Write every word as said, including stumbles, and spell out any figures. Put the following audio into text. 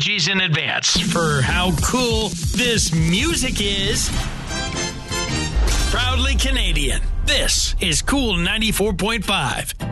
apologies in advance for how cool this music is. Proudly Canadian, this is Cool ninety-four point five.